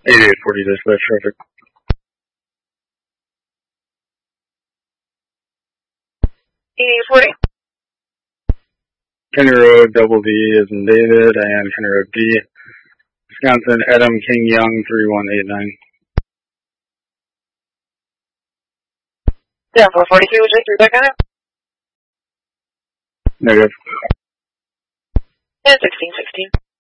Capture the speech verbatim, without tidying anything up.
eighty-eight forty dispatch traffic. eighty-eight forty. County Road, double D as in David, and County Road D. Wisconsin, Adam King Young, three one eight nine. Yeah, four forty-three, would you like to read back on it? Negative. And sixteen sixteen.